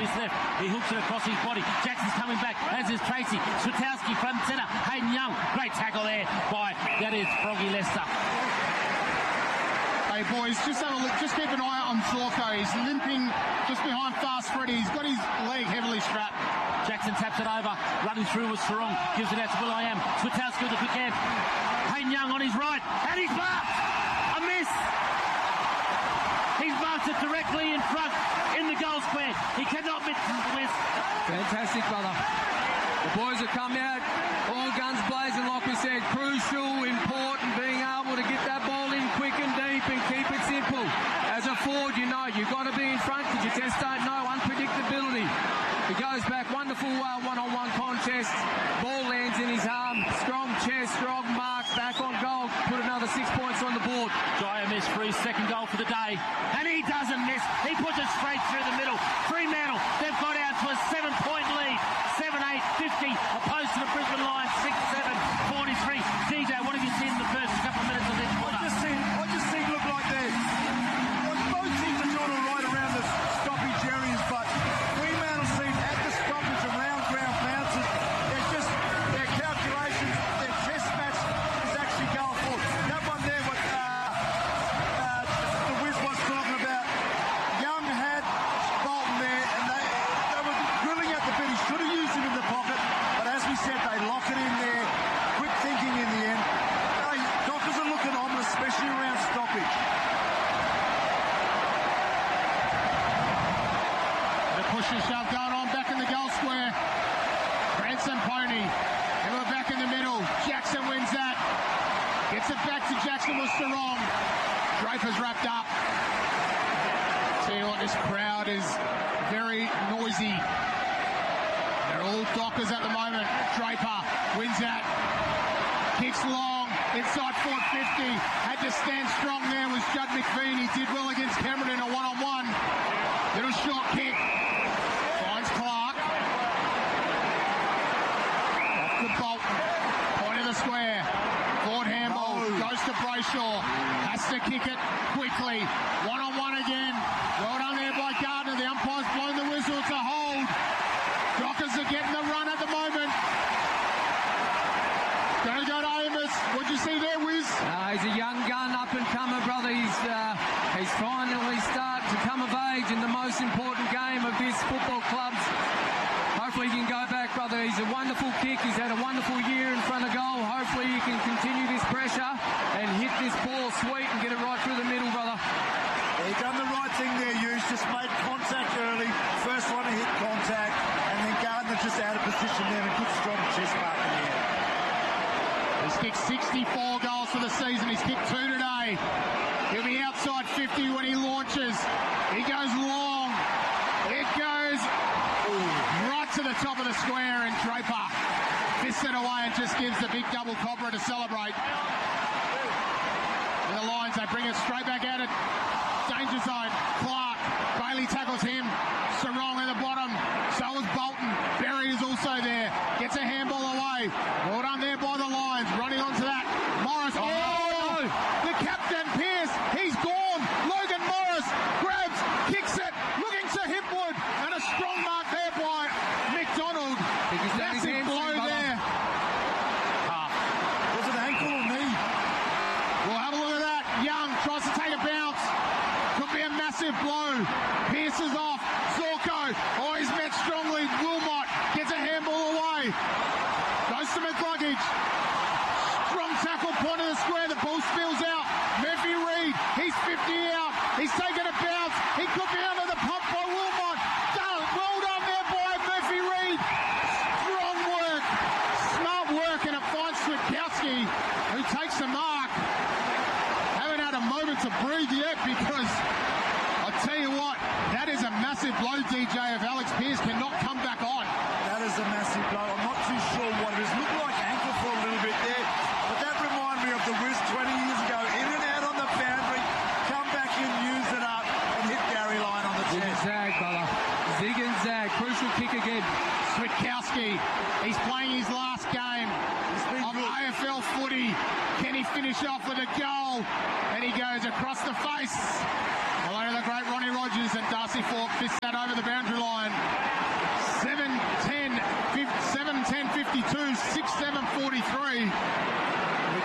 his left. He hooks it across his body. Jackson's coming back, as is Tracy. Switkowski from centre. Hayden Young. Great tackle there by, that is Froggy Lester. Hey boys, just have a look. Just keep an eye on Zorko. He's limping just behind Fast Freddy. He's got his leg heavily strapped. Jackson taps it over. Running through with Sarong. Gives it out to Will.i.am. Switkowski with the quick hand. Hayden Young on his right. And he's marked! A miss! He's marked it directly in front in the goal square. He cannot miss. Fantastic, brother. The boys have come out, all guns blazing, like we said. Crucial, important, being able to get that ball in quick and deep and keep it simple. As a forward, you know, you've got to be in front because you just don't know unpredictability. He goes back, wonderful one-on-one contest. Ball lands in his arm, strong chest, strong mark, back on goal. Put another 6 points on the board. Jaya missed for his second goal for the day. And he doesn't miss. He puts it straight through the middle. Fremantle, they've got out to a 7-point lead. 7-8-50, opposed to the Brisbane Lions, 6-7, 43. DJ, what have you seen in the first couple of minutes of this quarter? I just see look like this. Both teams are doing all right around the stoppage areas, but Fremantle seem at the stoppage around ground bounces. They're just, their calculations, their chess match is actually going forward. That one there, what the Wiz was talking about, Young had Bolton there, and they were grilling at the bit. He should have used him in the pocket, but as we said, they lock it in there. Quick thinking in the end. Dockers are looking ominous, especially around stoppage. The push and shove going on back in the goal square. Branson Pony. And we're back in the middle. Jackson wins that. Gets it back to Jackson with Sarong. Draper's wrapped up. Tell you what, this crowd is very noisy. They're all Dockers at the moment. Draper wins that. Kicks long. Inside 450. Had to stand strong there was Judd McVean. He did well against Cameron in a one-on-one. Little short kick. Finds Clark. Off to Bolton. Point of the square. Forward handball. Goes to Brayshaw. Has to kick it quickly. One-on-one again. Well done there by Gardner. The umpire's blown the whistle. It's a hold. Dockers are getting the run at the moment. Gonna go to Amos. What'd you see there, Wiz? He's a young gun, up-and-comer, brother. He's finally starting to come of age in the most important game of this football club. Hopefully he can go back, brother. He's a wonderful kick. He's had a wonderful year in front of goal. Hopefully he can continue this pressure and hit this ball sweet and get it right through the middle, brother. He done the right thing there, Hughes. Just made contact early. First one to hit contact. And then Gardner just out of position there. A good strong chest mark in the end. He's kicked 64 goals for the season. He's kicked 2 today. He'll be outside 50 when he launches. He goes long. It goes right to the top of the square, and Draper fists it away and just gives the big double cobra to celebrate. And the Lions, they bring it straight back at it. Danger zone. Clark. Bailey tackles him. Sarong at the bottom. So is Bolton. Berry is also there. Gets a handball away. Well done there by the Lions. Running onto that. Morris. Oh! The captain, Pearce. He's gone. Logan Morris grabs, kicks it, looking to Hipwood. And a strong mark there by McDonald. Massive blow there. Was it ankle or knee? We'll have a look at that. Young tries to take a bounce. Could be a massive blow. Pearce is off. Zorko. Oh, he's met strongly. Wilmot gets a handball away. Goes to McLuggage. Strong tackle, point of the square. The ball spills out. Murphy Reid. He's 50 out. He's taken a bounce. He could be under the pump by Wilmot. Well done there by Murphy Reid. Strong work. Smart work, and it finds Switkowski, who takes the mark. Haven't had a moment to breathe yet, because I'll tell you what, that is a massive blow, DJ, if Alex Pearce cannot come back on. That is a massive blow. I'm not too sure what it is. Looked like ankle for a little bit there. But that reminded me of the Wiz 20 years ago. In and out on the boundary. Come back in, use it up, and hit Gary Lyon on the Zig and chest. zag, brother. Zig and zag. Crucial kick again. Switkowski, he's playing his last game of AFL footy. Can he finish off with a goal? And he goes across the face. Hello to the great Ronnie Rogers, and Darcy Falk fists that over the boundary line.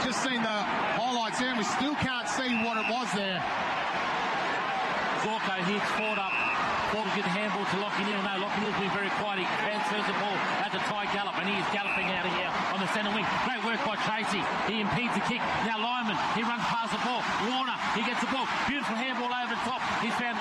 just seen the highlights there, and we still can't see what it was there. Zorko hits Ford up. Ford will get the handball to Lachie Neale. No, Lachie Neale's been very quiet. He transfers the ball out to Ty Gallop, and he is galloping out of here on the centre wing. Great work by Tracy. He impedes the kick. Now Lyman, he runs past the ball. Warner, he gets the ball. Beautiful handball over the top. He's found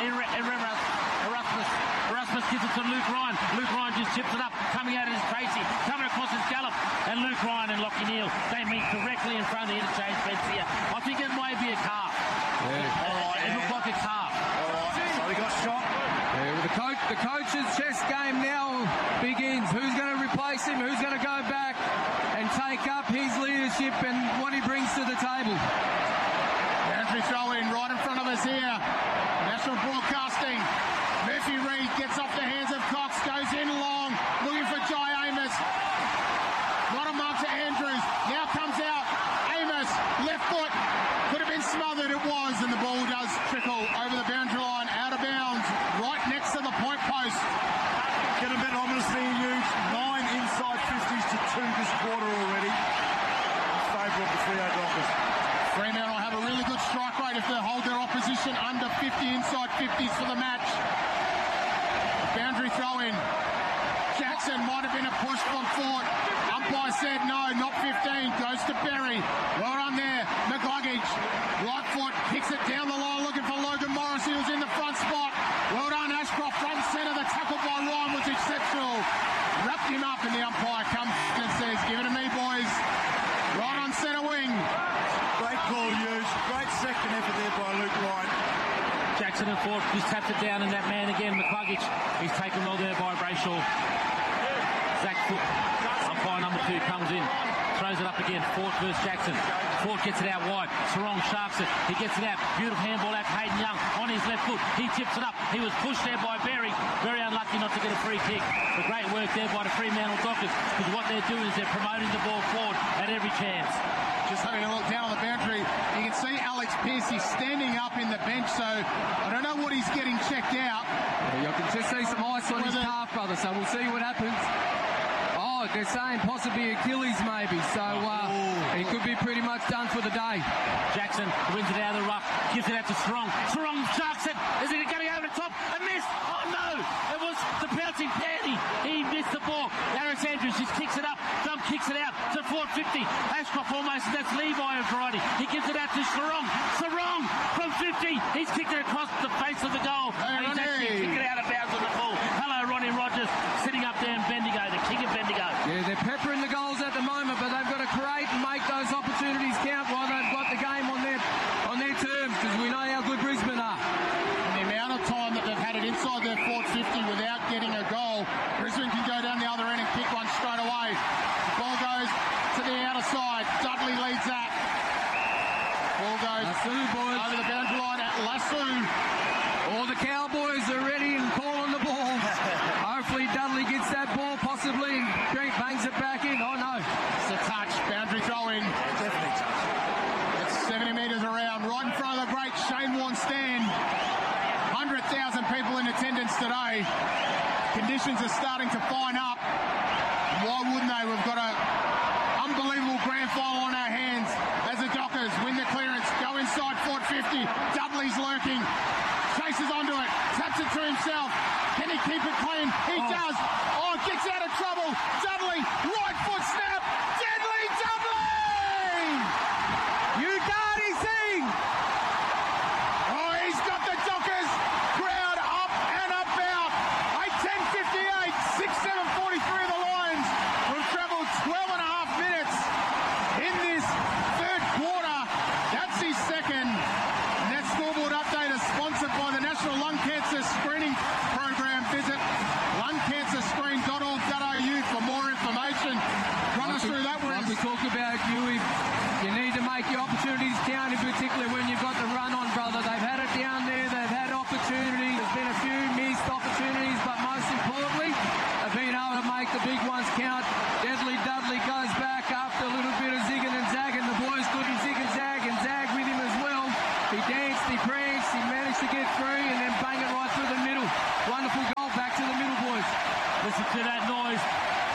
Erasmus gives it to Luke Ryan. Luke Ryan just chips it up. Coming out is Tracy. Coming across is Gallop. And Luke Ryan and Lachie Neale, they meet directly in front of the interchange fence here. I think it might be a calf. It looks like a calf. So he got shot. The coach's chess game now begins. Who's going to replace him? Who's going to go back and take up his leadership and what he brings to the table? Boundary throw in right in front of us here. National Broadcasting. Murphy Reid gets off the hands of Cox, goes in long, looking for Jai Amos. Not a mark to Andrews. Now comes out. Amos, left foot. Could have been smothered. It was, and the ball does trickle over the boundary line, out of bounds, right next to the point post. Get a bit ominously huge. 9 inside 50s to 2 this quarter already. In favour of the Freo Dockers. Fremantle have a really good strike rate if they hold their opposition under 50 inside 50s for the match. Boundary throw in. Jackson might have been a push from Ford. Umpire said no, not 15. Goes to Berry. Well done there. McGuggage. Right foot. Kicks it down the line looking for Logan Morris. He was in the front spot. Well done Ashcroft. Front centre. The tackle by Ryan was exceptional. Wrapped him up and the umpire comes and says, give it to me boys. Right on centre wing. Great call, Hughes. Great second effort there by Luke Ryan. Jackson and Ford just tapped it down, and that man again, McCluggage, he's taken well there by Brayshaw. Zach Foot, umpire number 2, comes in, throws it up again. Ford versus Jackson. Ford gets it out wide. Sarong sharps it. He gets it out. Beautiful handball out to Hayden Young on his left foot. He tips it up. He was pushed there by Berry. Very unlucky not to get a free kick. But great work there by the Fremantle Dockers, because what they're doing is they're promoting the ball forward at every chance. Just having a look down on the boundary, you can see Alex Pearce is standing up in the bench, so I don't know what he's getting checked out. You can just see some ice on his calf, brother, so we'll see what happens. Oh, they're saying possibly Achilles maybe, so he could be pretty much done for the day. Jackson wins it out of the ruck, gives it out to Sarong. Sarong sharks it. Is it going over the top? A miss. Oh no! It was the bouncing panty. He missed the ball. Harris Andrews just kicks it up. Thumb kicks it out to 450. Ashcroft almost, that's Levi of variety. He gives it out to Sarong. Sarong from 50. He's kicked it across the face of the goal. And he's actually kicked it out of bounds on the ball. Hello, Ronnie Rogers, sitting up there in Bendigo, the king of Bendigo. Yeah, they're peppering the goals at the moment, but they've got to create and make those opportunities count while they've got the game on their terms, because we know how good Brisbane are. And the amount of time that they've had it inside their 450 without getting a goal, Brisbane can go down the other end and kick one straight away. The ball goes to the outer side. Dudley leads that. Ball goes over the boundary line at Lassu. All the Cowboys are ready and calling the ball. Hopefully Dudley gets that ball possibly and bangs it back in. Oh no. It's a touch. Boundary throw in. Definitely touch. It's 70 metres around. Right in front of the great Shane Warne stand. 100,000 people in attendance today. Conditions are starting to fine up. Why wouldn't they? We've got an unbelievable grand final on our hands as the Dockers win the clearance, go inside 450. Dudley's lurking, chases onto it, taps it to himself. Can he keep it clean? He does. Oh, gets out of trouble. Dudley, right foot snap. Deadly Dudley! You Darty Singh! Oh, he's got the Dockers crowd up and about. 8:10:58, 6:7:43 of the Lions will travel 12 and a half minutes in this third quarter. That's his second. And that scoreboard update is sponsored by the National Lung Cancer Screening Program. Visit lungcancerscreen.org.au for more information. Run us through that one. Like we talked about, you need to make your opportunities count, in particular when you've got the run on, brother. They've had it down there, they've had opportunities, there's been a few missed opportunities, but most importantly, they've been able to make the big ones count. Deadly Dudley goes back after a little bit of zigging and zagging. The boys couldn't zig and zag with him as well. He danced, he pranced, he managed to get through and then bang it right through the middle. Wonderful goal, back to the middle, boys. Listen to that noise.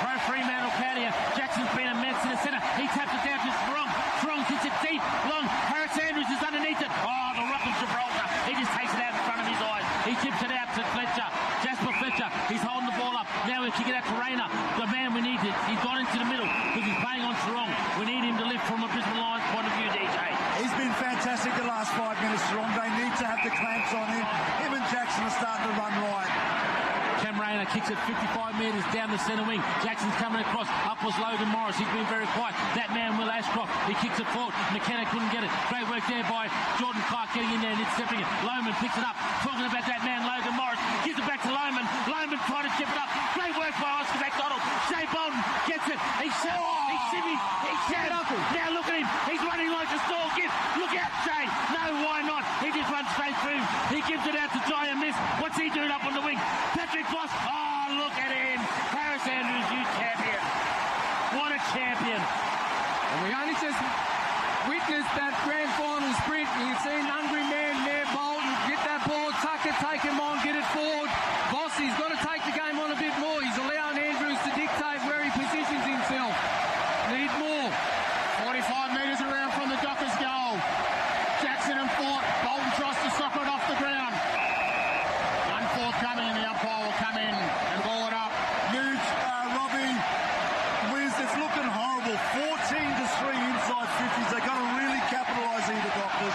Throw Fremantle Claudia. Jackson's been immense in the centre. He taps it down to Strong. Strong hits it deep, long. Harris Andrews is underneath it. Oh, the Rock of Gibraltar. He just takes it out in front of his eyes. He tips it out to Fletcher. Jasper Fletcher. He's holding the ball up. Now we kick it out to Rayner. The man we need. He's gone into the middle because he's playing on Sarong. We need him to lift from a Brisbane Lions point of view, DJ. He's been fantastic the last 5 minutes, Sarong. They need to have the clamps on him. Him and Jackson are starting to run right. Cam Rayner kicks it 55 metres down the centre wing. Jackson's coming across. Up was Logan Morris. He's been very quiet. That man, Will Ashcroft, he kicks it forward. McKenna couldn't get it. Great work there by Jordan Clark getting in there and intercepting it. Loman picks it up. Talking about that man, Logan Morris. Gives it back to Loman. Loman trying to chip it up. Great work by Oscar McDonald. Shea Bolton gets it. He's shimmy. He's now look at him. He's running like a stall gift. Look out, Shea. No, why not? He just runs straight through. He gives it out to Jaya Miss. What's he doing up on the wing? Patrick Boss. Oh, look at him. Harris Andrews, you champion. What a champion. And we only just witnessed that grand final sprint. You've seen hungry man there, Bolton, get that ball, tuck it, take him on, get it forward. Bossie's got to take the game on a bit more. He's allowing Andrews to dictate where he positions himself. Need more. 45 metres around from the Dockers goal. Jackson and Fort. Bolton tries to soccer it off the ground. 1-4 coming, and the umpire will come in and ball it up. Huge, Robbie. Wiz, it's looking horrible. 14-3 inside 50s. They've got to really capitalise here, the Dockers.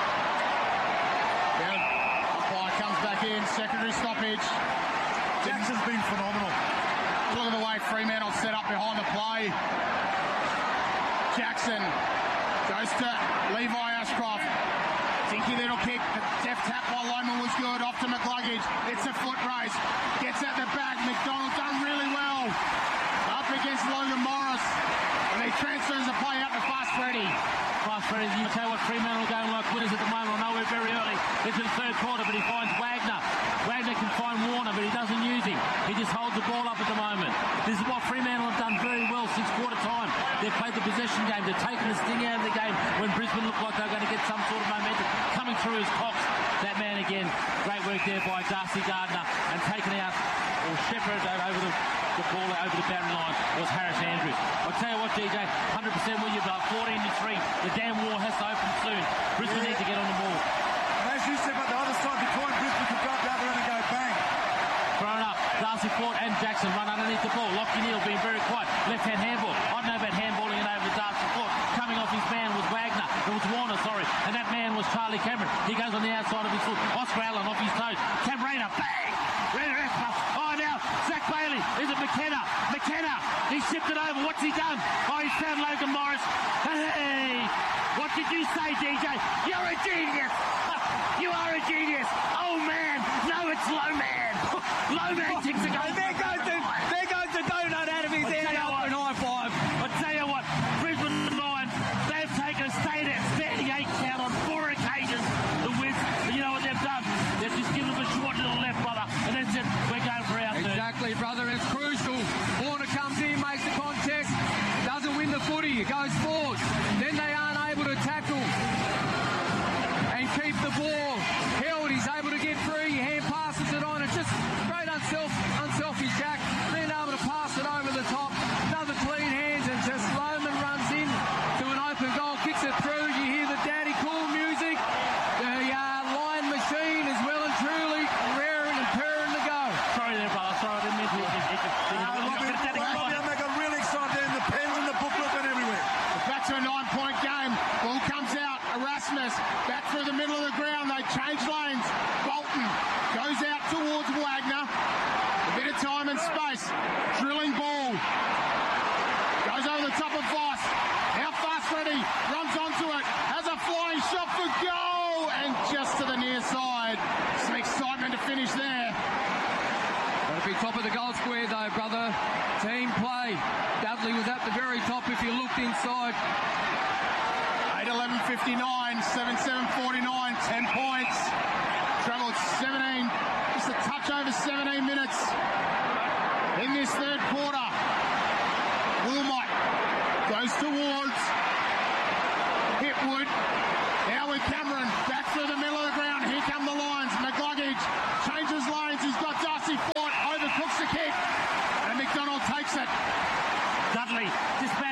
Yeah, umpire comes back in. Secondary stoppage. Jackson's been phenomenal. Look at the way Fremantle set up behind the play. Jackson goes to Levi Ashcroft. Tinky little kick. The deft tap by Loman was good. Off to McLuggage. It's a foot race. Gets at the back. McDonald done really well. Up against Logan Morris. And he transfers the play out to Fast Freddy. Fast Freddy, you tell what Fremantle are going like winners at the moment. I know we're very early into the third quarter, but he finds Wagner. Wagner can find Warner, but he doesn't use him. He just holds the ball up at the moment. This is what Fremantle have done very well since quarter time. They've played the possession game. They've taken the sting out of the game when Brisbane looked like they're going to get some sort of momentum coming through as Cox. That man again, great work there by Darcy Gardner, and taken out or shepherded over the ball over the boundary line was Harris Andrews. I'll tell you what, DJ, 100% with you, but 14-3. The damn war has to open soon. Brisbane need to get on the ball. And as you said, but the other side, the coin, Brisbane could go up the other end and go bang. Thrown up. Darcy Fort and Jackson run underneath the ball. Lockie Neal being very quiet. Left-hand handball. I don't know about handballing it over to Darcy Fort. Coming off his man was Wagner. It was Warner, sorry. And that man was Charlie Cameron. He goes on the outside of his foot. Oscar Allen off his toes. Cam Rayner, bang! Rayner Espa. Oh, now Zach Bailey. Is it McKenna? McKenna. He shipped it over. What's he done? Oh, he's found Logan Morris. Hey! What did you say, DJ? You're a genius! You are a genius! Oh, man! No, it's Loman! Loman kicks a goal. There goes the donut out of his hand up and high five. I tell you what, Brisbane Lions, they've taken a standing 8 count on 4 occasions. The Wiz, you know what they've done? They've just given them a short little left, brother, and then said, we're going for our third. Exactly, brother. It's crucial. Warner comes in, makes the contact, doesn't win the footy, goes forward. Then they aren't able to tackle and keep the ball held. He's able to get free, hand passes it on. It's just great unselfish Jack. Being able to pass it over the top. Another clean hands, and just Loman runs in to an open goal, kicks it through. You hear the Daddy Cool music. The Lion machine is well and truly raring and purring to go. Sorry there, brother. Sorry, I didn't mean to. Robbie, they got really excited in the pens and the booklet and everywhere. Back to a 9-point game. Ball comes out. Erasmus back through the middle of the ground. They change lanes. Bolton goes out towards Wagner. A bit of time and space. Drilling ball. Goes over the top of Voss. Now Fast Freddy runs onto it. Has a flying shot for goal. And just to the near side. Some excitement to finish there. Got to be top of the goal square though, brother. Team play. Dudley was at the very top if you looked inside. 8-11-59, 7-7-49, 10 points. Travelled 17, just a touch over 17 minutes in this third quarter. Wilmot goes towards Hipwood. Now with Cameron, back through the middle of the ground. Here come the Lions. McLuggage changes lanes. He's got Darcy Fort, overcooks the kick. And McDonald takes it.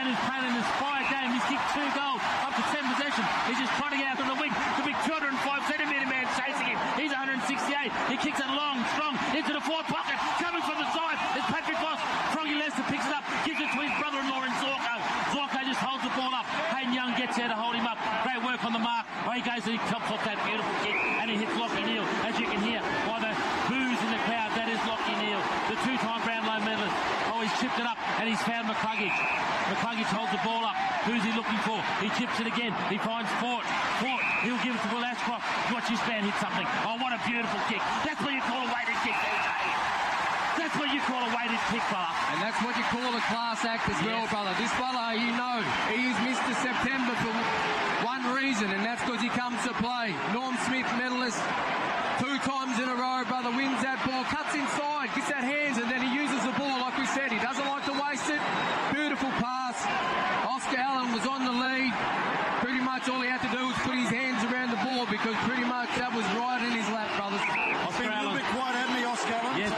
man who's playing an inspired game. He's kicked 2 goals, up to 10 possession. He's just trotting out on the wing. The big 205-centimetre man chasing him. He's 168. He kicks it long, strong, into the forward pocket. Coming from the side is Patrick Voss. Froggy Lester picks it up, gives it to his brother-in-law in Zorko. Zorko just holds the ball up. Hayden Young gets there to hold him up. Great work on the mark. Oh, he goes and he chops off that beautiful kick, and he hits Lachie Neale. As you can hear by the boos in the crowd, that is Lachie Neale, the 2-time Brownlow medalist. Oh, he's chipped it up, and he's found McCluggage. McCluggage holds the ball up. Who's he looking for? He chips it again. He finds Fort. He'll give it to Will Ashcroft. Watch his man hit something. Oh, what a beautiful kick. That's what you call a weighted kick, DJ. That's what you call a weighted kick, brother. And that's what you call a class act as well, brother. This fella, you know, he is Mr. September for one reason, and that's because he comes to play. Norm Smith medalist 2 times in a row, brother, wins that ball, cuts inside, gets that hands, and then he uses the ball, like we said. He doesn't like to waste it. Beautiful pass. Oscar Allen was on the lead. Pretty much all he had to do was put his hands around the ball, because pretty much that was right in his lap, brothers. I've been a little bit quiet, hadn't he, Oscar Allen? Yes. So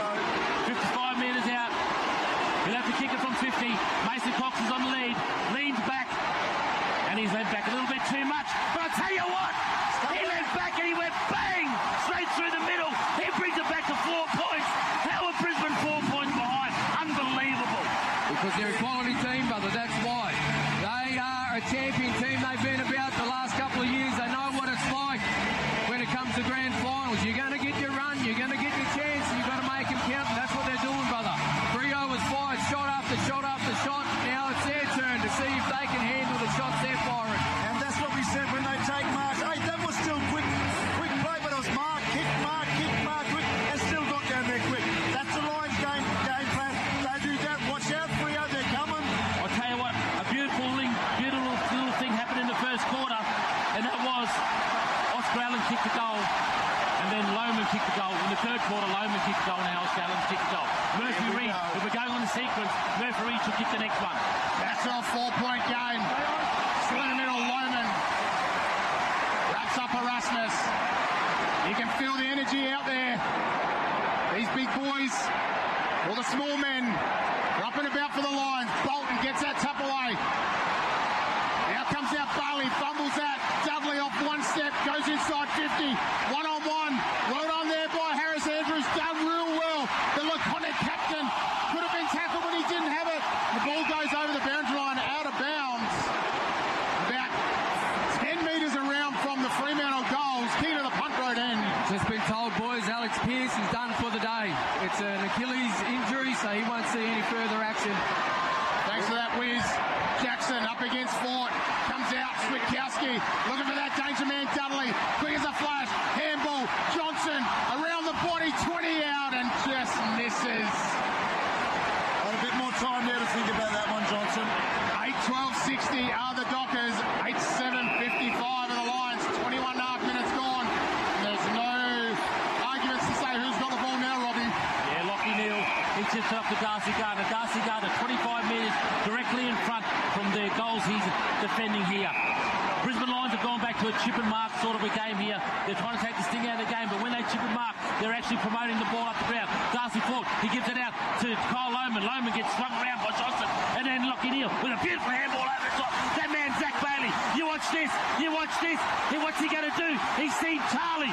55 metres out. He'll have to kick it from 50. Mason Cox is on the lead. Leans back. And he's led back a little bit too much. But I'll tell you what. He led back and he went bang! Straight through the middle. He brings it back to 4 points. How are Brisbane 4 points behind? Unbelievable. Because they're a quality team, brother, that's why. They are a champion team. They've been about the last couple of years. They know what it's like when it comes to grand finals. You're going to get your run, you're going to get your chance, and you've got to make them count, and that's what they're doing, brother. Freo was fired, shot after shot after shot. Now it's their turn to see if they can handle the shots they're firing. and that's what we said when they take marks. Hey, that was still quick play, but it was mark, kick, quick, and still got down there quick. That's the Lions game plan. They do that. Watch out, Freo, they're coming. I'll tell you what, a beautiful little thing happened in the first quarter, and that was Oscar Allen kicked the goal, and then Lohman kicked the goal. In the third quarter, Lohman kicked the goal, and Oscar Allen kicked the goal. Murphy Reid, if we're going on the sequence, Murphy Reid should kick the next one. That's a 4-point game. Still in the middle, Lohman wraps up Erasmus. You can feel the energy out there. These big boys, all the small men, are up and about for the Lions. Bolton gets that tap away. Now comes out Bailey, fumbles that. Dudley off one step, goes inside 50. One-on-one. Well done there by Harris Andrews. Done real well. The laconic captain could have been tackled, but he didn't have it. The ball goes over the boundary line, out of bounds. About 10 metres around from the Fremantle goals. Key to the punt road end. Just been told, boys, Alex Pearce is done for the day. It's an Achilles injury, so he won't see any further action. Thanks for that, Wiz. Jackson up against Fort. Comes out, Switkowski. Looking for that danger man, Dudley. Quick as a flash. Handball. Johnson around the body. 20 out and just misses. Got a bit more time there to think about that one, Johnson. 8-12-60 are the Dockers. 8-7-55 are the Lions. 21 and a half minutes gone. There's no arguments to say who's got the ball now, Robbie. Yeah, Lachie Neale, he tips it up to Darcy Gardner. Darcy Gardner, 25 metres directly in front from the goals he's defending here. Brisbane Lions have gone back to a chip and mark sort of a game here. They're trying to take the sting out of the game, but when they chip and mark, they're actually promoting the ball up the ground. Darcy Ford, he gives it out to Kyle Lohman. Lohman gets swung around by Johnson, and then Lachie Neale with a beautiful handball over the top. That man, Zach Bailey, you watch this. What's he going to do? He's seen Charlie.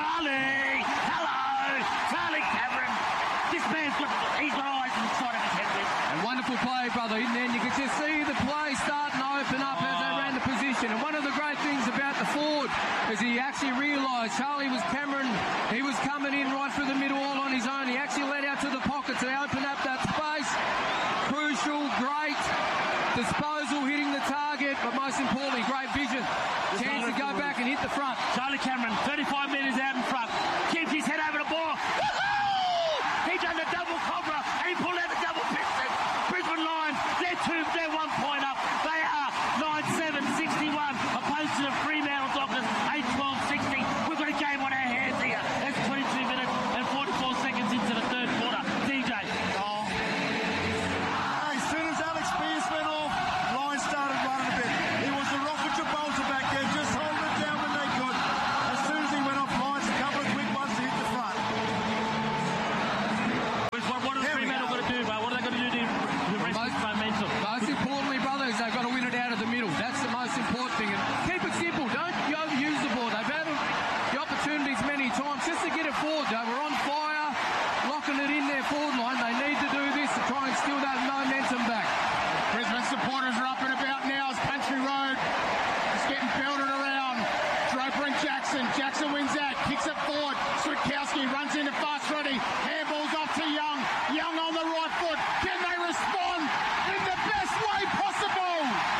Hello, Charlie Cameron. This man's he's got eyes on the side of his head. And wonderful play, brother. And then you could just see the play starting to open up as they ran the position. And one of the great things about the Ford is he actually realised Charlie was Cameron. He was coming in right through the middle all on his own. He actually led out to the pocket, so they opened up that space. Crucial, great disposal, hitting the target, but most importantly, great vision. Chance to go back and hit the front. Charlie Cameron, 35 metres out in front, keeps his head over the ball. He done the double cobra and he pulled out the double piston. Brisbane Lions, they're 1 point up. They are 9-7-61 opposed to the Fremantle Dockers 8-12-60. We've got a game on our hands here. That's 22 minutes and 44 seconds into the locking it in their forward line. They need to do this to try and steal that momentum back. Brisbane supporters are up and about now as Country Road is getting belted around. Draper and Jackson. Jackson wins that, kicks it forward. Switkowski runs into fast ready. Handballs off to Young. Young on the right foot. Can they respond in the best way possible?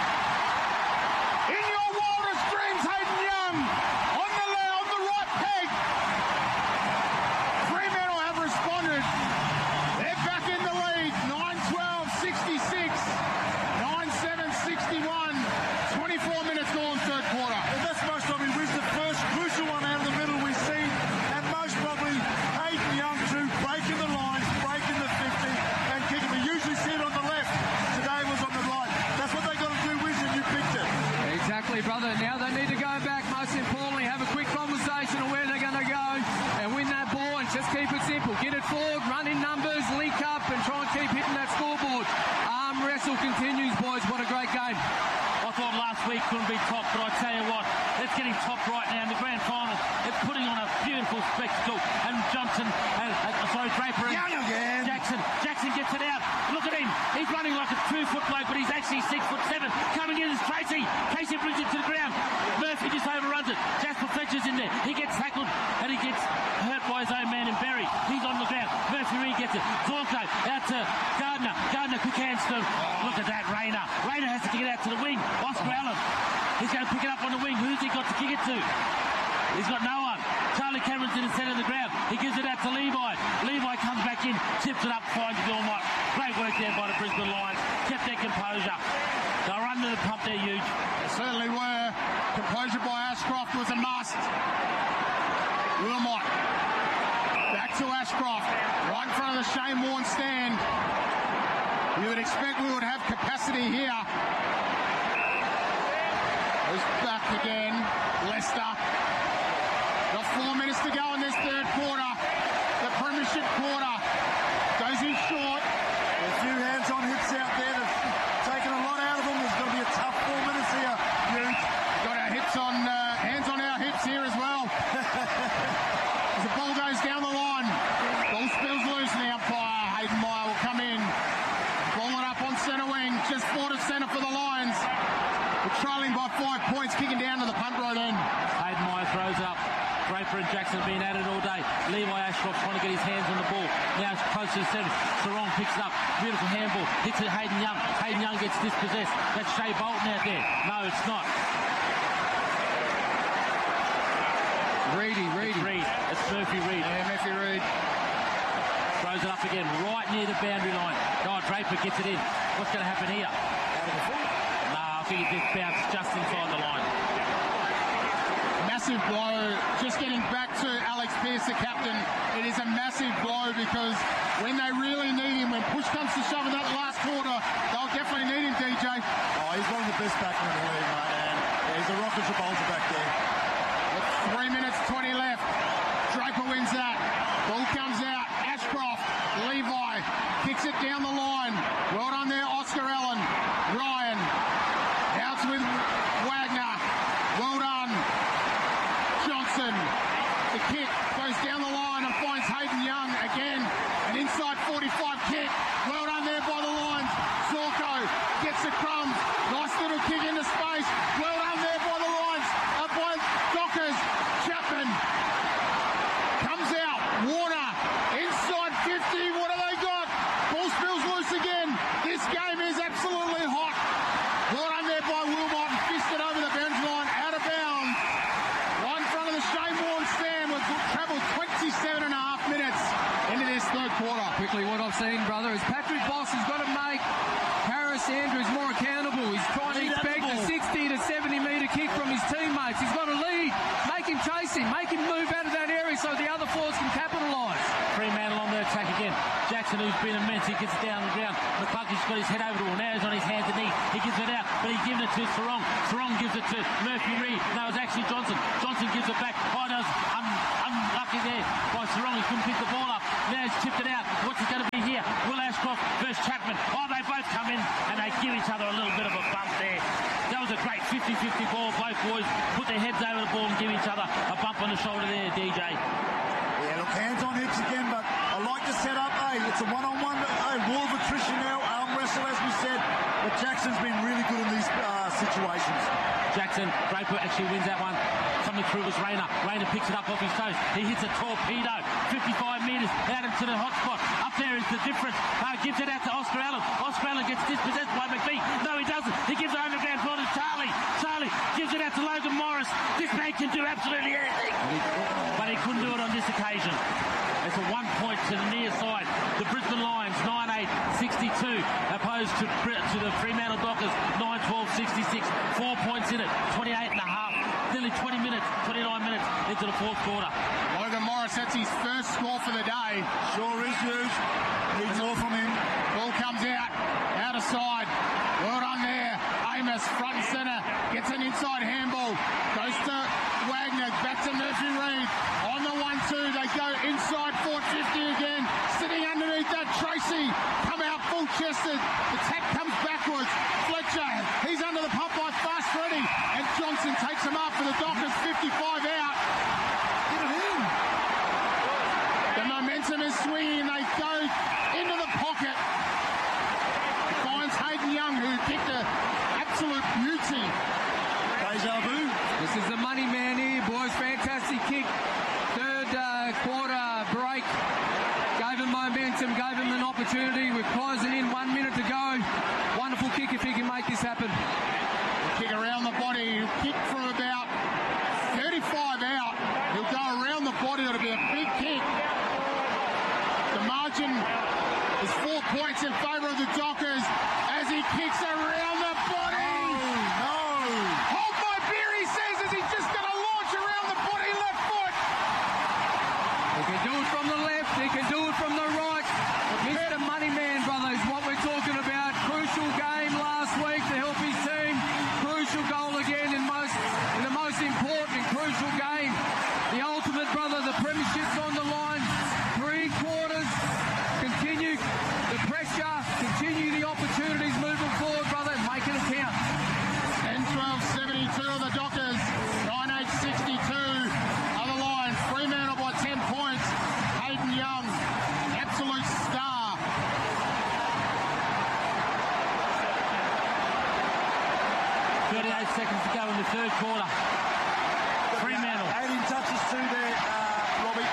In your wildest dreams, Hayden Young on the right peg. Fremantle have responded. They're back in the lead. 9-12-66. 9-7-61. 24 minutes gone, third quarter. And that's most probably was the first crucial one out of the middle we've seen, and most probably Hayden Young too, breaking the lines, breaking the 50 and kicking. We usually see it on the left. Today was on the right. That's what they got to do, Wiz, and you picked it. Exactly, brother. Now they need to go back, most importantly, have a quick conversation on where they're going to go and win that ball and just keep it simple. Get it forward, run in numbers, link up and try and keep hitting that scoreboard. Arm wrestle continues, boys. What a great game. I thought last week couldn't be topped, but I tell you what, it's getting topped right now in the grand final. It's putting on a beautiful spectacle. And Johnson, Draper and Young again. Jackson gets it out. Look at him. He's running like a 2-foot bloke, but he's actually 6'7". Coming in is Tracy. Casey brings it to the ground. Murphy just overruns it. Jasper Fletcher's in there. He gets tackled and he gets hurt by his own man in Berry. He's on the ground. Murphy Reid gets it. Zorko out to Gardner. Gardner quick hands to. Look at that, Rayner. Rayner has to kick it out to the wing. Oscar Allen. He's going to pick it up on the wing. Who's he got to kick it to? He's got no one. Charlie Cameron's in the centre of the ground. He gives it out to Levi. Levi comes back in, tips it up, finds Wilmot. Great work there by the Brisbane Lions. Kept their composure. They're under the pump there, huge. They certainly were. Composure by Ashcroft was a must. Wilmot. Back to Ashcroft. Right in front of the Shane Warne stand. You would expect we would have capacity here. Goes back again. Leicester. Got 4 minutes to go in this third quarter. The premiership quarter. Goes in short. A few hands-on hits out there. They've taken a lot out of them. There's going to be a tough 4 minutes here. Got our hips on, hands on our hips here as well. As the ball goes down the line. Ball spills loose and the umpire, Hayden Meyer, will come in. Ball it up on centre wing. Just forward of centre for the Lions. We're trailing by 5 points, kicking down to the punt road end. Hayden Meyer throws it up. Draper and Jackson have been at it all day. Levi Ashcroft trying to get his hands on the ball. Now it's close to the centre. Sarong picks it up. Beautiful handball. Hits it Hayden Young. Hayden Young gets dispossessed. That's Shea Bolton out there. No, it's not. Reedy. It's Reid. It's Murphy Reid. Yeah, Murphy Reid. Throws it up again, right near the boundary line. Oh, Draper gets it in. What's going to happen here? No, I think it just bounced just inside the line. Massive blow. Just getting back to Alex Pearce, the captain. It is a massive blow because when they really need him, when push comes to shove in that last quarter, they'll definitely need him, DJ. Oh, he's one of the best backmen in the league, mate. And he's a rocket Travolta back there. 3 minutes 20 left. Draper wins that. Ball comes out. Ashcroft. Levi kicks it down the line. Well done there, Oscar Allen. Ryan. Out with Wagner. Well done. Johnson. The kick goes down the line and finds Hayden Young again. An inside 45 kick. Well done there by the Lions. Zorko gets the crumbs. Nice little kick into space. Well done there by the Lions. Up by Dockers. Chapman comes out. Warner inside 50. What do they got? Ball spills loose again. This game is absolutely hot. Well done there by Wilmot and fisted over the boundary line. Out of bounds. Right in front of the Shane Warne stand. We've travelled 27 and a half minutes into this third quarter. Quickly, what I've seen, brother, is Patrick Boss has got to make Harris Andrews more accountable. He's trying to expect a 60 to 70 metre kick from his teammates. He's got to lead, make him chase him, make him move out of that area so the other forwards can capitalise. Fremantle on the attack again. Jackson, who's been immense, he gets it down the ground. McCluskey's got his head over the wall. Now he's on his hands and knees. He gives it out, but he's giving it to Sarong. Sarong gives it to Murphy Reid. No, it's actually Johnson. Johnson gives it back. Oh, no, unlucky there by Sarong. He couldn't pick the ball up. Now he's chipped it out. What's it going to be here? Will Ashcroft versus Chapman. Oh, they both come in and they give each other a little bit of a bump there. That was a great 50-50 ball. Both boys put their heads over the ball and give each other a bump on the shoulder there, DJ. Yeah, look, Hands on hips again, but I like to set up. Hey, it's a one-on-one. Hey, war of attrition now. Arm wrestle, as we said. But Jackson's been really good in these situations. Jackson, Draper actually wins that one. Coming through was Rayner. Rayner picks it up off his toes. He hits a torpedo. 55 metres out into the hot spot. Up there is the difference. Gives it out to Oscar Allen. Oscar Allen gets dispossessed by McBee. No, he doesn't. He gives it underground ball to Charlie. Charlie gives it out to Logan Morris. This man can do absolutely anything. But he couldn't do it on this occasion. It's a 1 point to the near side. The Brisbane Lions 9-8-62 opposed to the Fremantle Dockers 9-12-66. 4 points in it. 28 and a half. Nearly 20 minutes, 29 minutes into the fourth quarter. Logan Morris, that's his first score for the day. Sure is, Hughes. Needs more from him. Ball comes out of side. Well done there. Amos, front and centre, gets an inside handball. Goes to Wagner, back to Murphy Reid. On the 1-2, they go inside 450 again. Sitting underneath that, Tracy, come out full-chested. The tap comes backwards. Fletcher, he's under the pump by fast ready. And Johnson takes him up for the Dockers, 55 out. Get it in. The momentum is swinging. They go into the pocket. Finds Hayden Young, who kicked an absolute beauty. Deja vu. This is the money man here, boys. Fantastic kick. Third quarter break. Gave him momentum, gave him an opportunity. We're closing in 1 minute to go. Wonderful kick if he can make this happen. Kick around the body. He'll kick from about 35 out. He'll go around the body. It'll be a big kick. The margin is 4 points in favour of the Dockers as he kicks around the body. No. Hold my beer, he says, as he's just going to launch around the body, left foot. He can do it from the left. He can do it from the right. Mr. Moneyman, brothers, what we're talking about. Crucial game last week to help his team. Crucial goal again in the most important and crucial game. The ultimate, brother, the premiership's on the line. 3 quarters. Continue the pressure. Continue the opportunities moving forward, brother. Make it a count. 10-12-72 of the Dockers. 9-8-62 of the Lions. Fremantle by 10 points. Hayden Young, absolute star. 38 seconds to go in the third quarter. Fremantle. 18 touches too there, Robbie.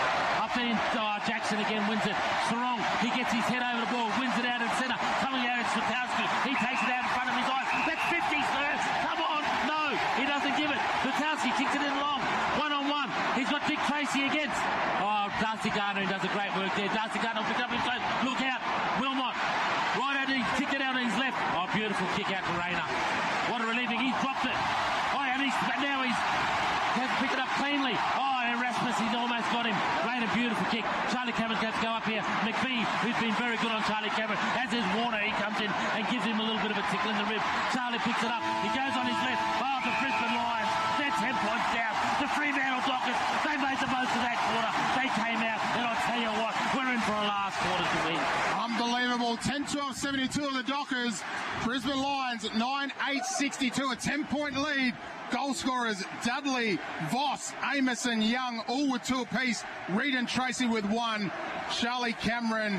Up in Jackson again wins it. Sarong, he gets his head over the ball, wins it out in centre. Coming out, it's Switkowski. He takes it out in front of his eyes. That's 50, sir. Come on. No, he doesn't give it. Switkowski kicks it in long. 1-on-1. He's got Dick Tracy against. Oh, Darcy Gardner does a great work there. Darcy Gardner will pick up his toes. Look out. Wilmot. Right out, he kicked it out on his left. Oh, beautiful kick out to Rayner. What a relieving. He's dropped it. Oh, and now he's has to pick it up cleanly. Oh, and Erasmus, he's almost got him. Rayner, beautiful kick. Charlie Cameron's got to go up here. McBee, who's been very good on Charlie Cameron. As is Warner, he comes in and gives him a little bit of a tickle in the rib. Charlie picks it up. He goes on his left. Oh, the Brisbane Lions. They're 10 points down. The Fremantle Dockers, they made the most of that quarter. They came out, and I'll tell you what, we're in for a last quarter to win. Unbelievable. 10-12-72 of the Dockers. Brisbane Lions at 9-8-62, a 10-point lead. Goal scorers Dudley, Voss, Amos and Young, all with 2 apiece. Reid and Tracy with 1. Charlie Cameron,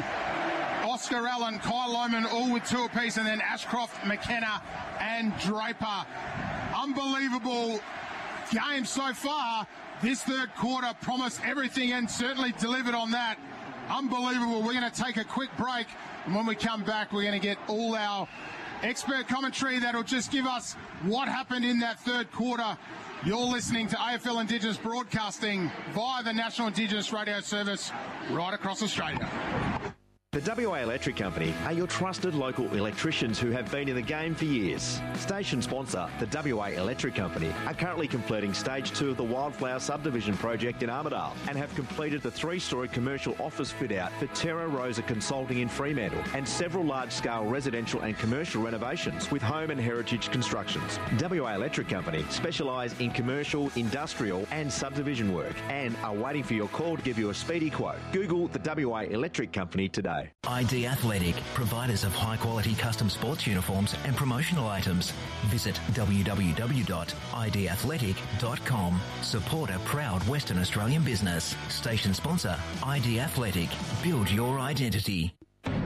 Oscar Allen, Kyle Lohmann, all with 2 apiece. And then Ashcroft, McKenna and Draper. Unbelievable game so far. This third quarter promised everything and certainly delivered on that. Unbelievable. We're going to take a quick break. And when we come back, we're going to get all our expert commentary that'll just give us what happened in that third quarter. You're listening to AFL Indigenous Broadcasting via the National Indigenous Radio Service right across Australia. The WA Electric Company are your trusted local electricians who have been in the game for years. Station sponsor, the WA Electric Company, are currently completing Stage 2 of the Wildflower Subdivision project in Armidale and have completed the 3-storey commercial office fit-out for Terra Rosa Consulting in Fremantle and several large-scale residential and commercial renovations with Home and Heritage Constructions. WA Electric Company specialise in commercial, industrial and subdivision work and are waiting for your call to give you a speedy quote. Google the WA Electric Company today. ID Athletic, providers of high-quality custom sports uniforms and promotional items. Visit www.idathletic.com. Support a proud Western Australian business. Station sponsor, ID Athletic. Build your identity.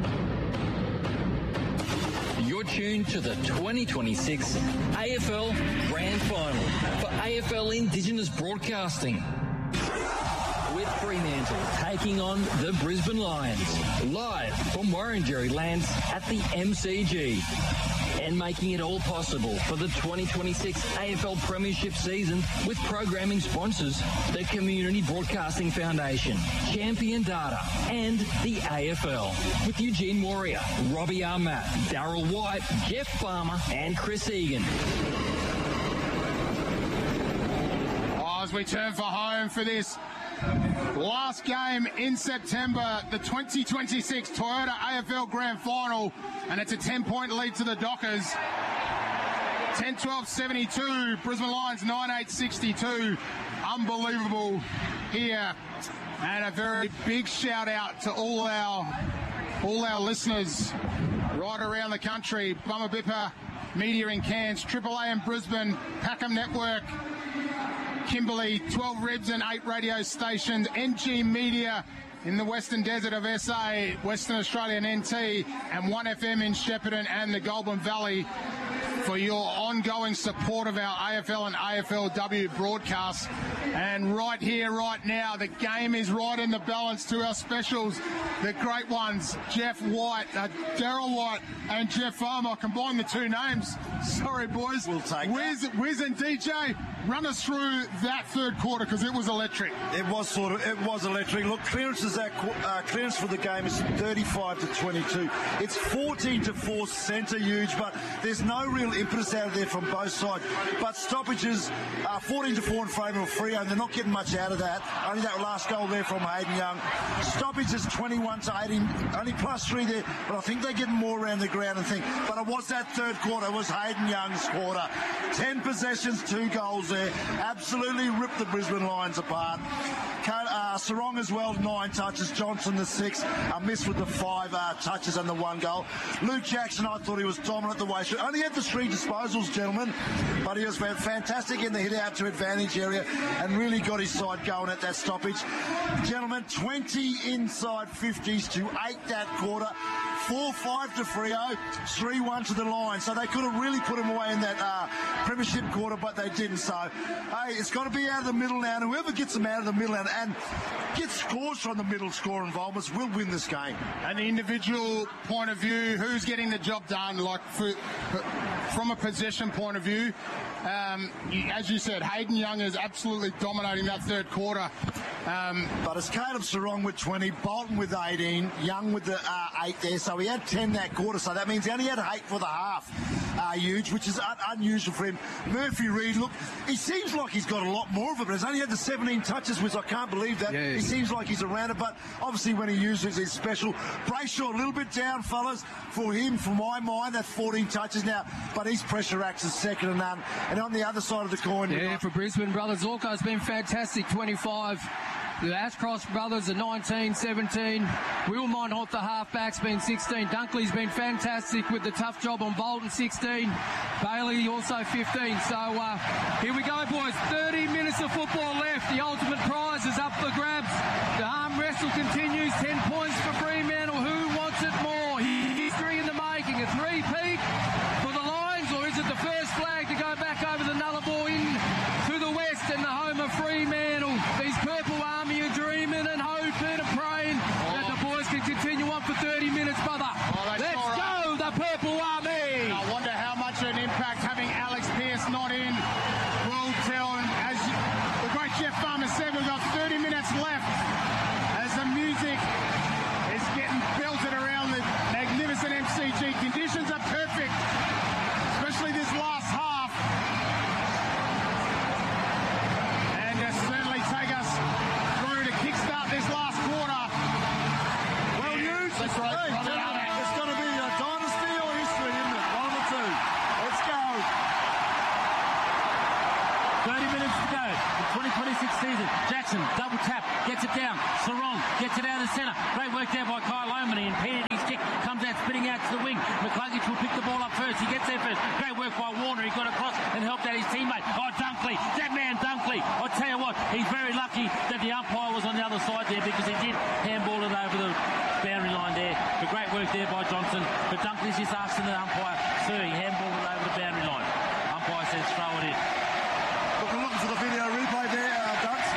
You're tuned to the 2026 AFL Grand Final for AFL Indigenous Broadcasting. With Fremantle taking on the Brisbane Lions, live from Warrenjerry Lands at the MCG. And making it all possible for the 2026 AFL Premiership season with programming sponsors, the Community Broadcasting Foundation, Champion Data, and the AFL. With Eugene Warrior, Robbie Armatt, Darryl White, Jeff Farmer, and Chris Egan. As we turn for home for this last game in September, the 2026 Toyota AFL Grand Final, and it's a 10-point lead to the Dockers. 10-12-72, Brisbane Lions 9-8-62. Unbelievable here. And a very big shout out to all our listeners right around the country. Bummer Bipper Media in Cairns, Triple A in Brisbane, Packham Network, Kimberley, 12 Ribs and 8 radio stations, NG Media in the Western Desert of SA, Western Australian NT, and 1FM in Shepparton and the Goulburn Valley for your ongoing support of our AFL and AFLW broadcasts. And right here, right now, the game is right in the balance to our specials. The great ones, Jeff White, Darryl White and Jeff Farmer. Combine the two names. Sorry, boys. We'll take Wiz and DJ, run us through that third quarter because it was electric. It was electric. Look, clearance for the game is 35-22. It's 14-4 centre, huge, but there's no real impetus out of there from both sides. But stoppages are 14-4 in favour of Freo, and they're not getting much out of that. Only that last goal there from Hayden Young. Stoppage is 21-18, only +3 there, but I think they're getting more around the ground and think. But it was that third quarter, it was Hayden Young's quarter. 10 possessions, 2 goals there. Absolutely ripped the Brisbane Lions apart. Sarong as well, 9 touches. Johnson the 6, a miss with the 5 touches and the 1 goal. Luke Jackson, I thought he was dominant the way. He only had the 3 disposals, gentlemen, but he was fantastic in the hit out to advantage area and really got his side going at that stoppage. Gentlemen, 20 inside 50s to 8 that quarter. 4-5 to Freo, 3-1 to the Lions. So they could have really put him away in that premiership quarter, but they didn't. So, hey, it's got to be out of the middle now. And whoever gets them out of the middle and gets scores from the middle score involvements will win this game. And the individual point of view, who's getting the job done, like from a possession point of view, as you said, Hayden Young is absolutely dominating that third quarter. But it's Caleb Sarong with 20, Bolton with 18, Young with the 8 there. So he had 10 that quarter. So that means he only had 8 for the half, huge, which is unusual for him. Murphy Reid, look, he seems like he's got a lot more of it, but he's only had the 17 touches, which I can't believe that. Yeah. He seems like he's around it, but obviously when he uses his special. Brayshaw, a little bit down, fellas, for him, for my mind, that's 14 touches now, but his pressure acts is second to none. And on the other side of the coin... Yeah, for Brisbane, brothers, Zorko's been fantastic, 25. The Ashcroft brothers are 19, 17. Wilmot off the halfback's been 16. Dunkley's been fantastic with the tough job on Bolton, 16. Bailey also 15. So here we go, boys. 30 minutes of football left. The ultimate prize is up for grabs. The arm wrestle continues. 10 points for Fremantle. Who wants it more? History in the making. A three-peat for the Lions, or is it the first flag to go back over the Nullarbor in to the west and the home of Fremantle? These Purple Army are dreaming and hoping and praying that the boys can continue on for 30 minutes, brother. Let's go, the Purple Army! I wonder how much of an impact having Alex Pearce not in will tell. And as the great Jeff Farmer said, we've got 30 minutes left as the music is getting belted around the magnificent MCG. Conditions are perfect, especially this last half. And certainly take us through to kickstart this last quarter. Well, Hughes, that's right. It's going to be a dynasty or history, isn't it? One or two. Let's go. 30 minutes to go. The 2026 season. Jackson, double tap. gets it down. Sarong gets it out of the centre. Great work there by Kyle Oman. He impeded his kick, comes out spinning out to the wing. McCluggage will pick the ball up first. He gets there first. Great work by Warner. He got across and helped out his teammate. Oh, Dunkley, that man Dunkley. I'll tell you what, he's very lucky that the umpire was on the other side there, because he did handball it over the boundary line there. But great work there by Johnson. But Dunkley's just asking the umpire, sir, he handballed it over the boundary line. Umpire says throw it in. Looking for the video replay there, Dunks.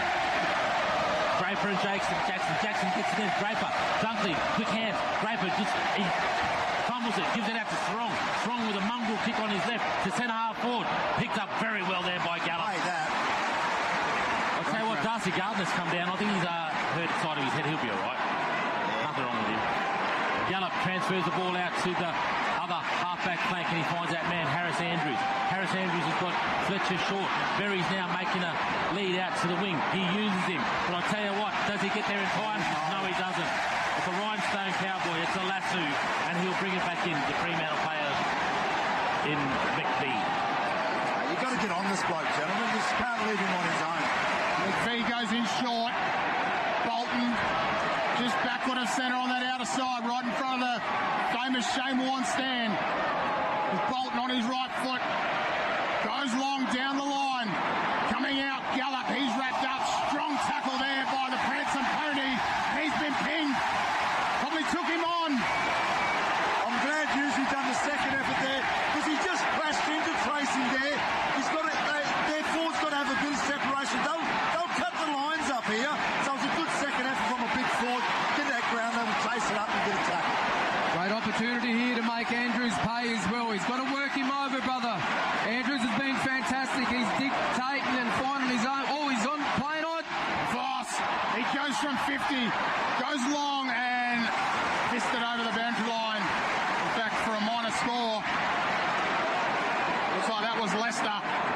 Draper and Jackson gets it in. Draper, Dunkley, quick hands. Draper he fumbles it, gives it out to Sarong. Sarong with a mongrel kick on his left to centre half forward. Picked up very well there by Gallup. Hey, that. I'll tell you what, Darcy Gardner's come down. I think he's hurt the side of his head. He'll be all right. Nothing wrong with him. Gallup transfers the ball out to the other half-back flank, and he finds that man, Harris Andrews. Harris Andrews has got Fletcher short. Berry's now making a lead out to the wing. He uses him. But I'll tell you what, does he get there in time? No, he doesn't. It's a rhinestone cowboy. It's a lasso, and he'll bring it back in. The Fremantle player in McVee. You've got to get on this bloke, gentlemen. You just can't leave him on his own. McVee goes in short. Bolton just backward of centre on that outer side, right in front of the famous Shane Warne stand. With Bolton on his right foot. Goes long down the line. Coming out, Gallup. He's wrapped up. Strong tackle there by the Pransome Pony. He's been pinged. Probably took him on. I'm glad Hughes done the second effort there, because he just crashed into Tracy there. He's got to, their forward's got to have a bit of separation. They'll cut the lines up here. So it's a good second effort from a big forward. Get that ground level, chase it up and get a tackle. Great opportunity here to make Andrews pay as well. He's got to work him over, brother. Andrews has been fantastic. He's dictating and finding his own. Oh, he's on playing on. Voss, he goes from 50, goes long and fist it over the boundary line. In fact, for a minor score. Looks like that was Leicester.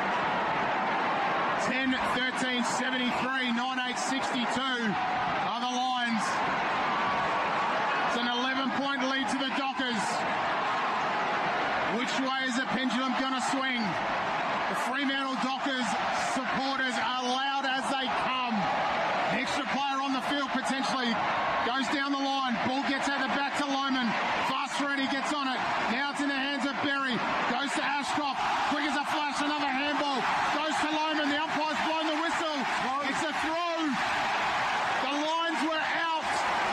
10-13-73, 9-8-62 are the Lions. It's an 11-point lead to the Dockers. Which way is the pendulum going to swing? The Fremantle Dockers supporters are loud as they come. An extra player on the field potentially. Goes down the line. Ball gets out the back to Lohman. Fast Reddy gets on it. Now it's in the hands of Berry. Goes to Ashcroft. Quick as a flash, another handball. Goes to Lohman. The umpire's blown the whistle. It's a throw. The Lions were out.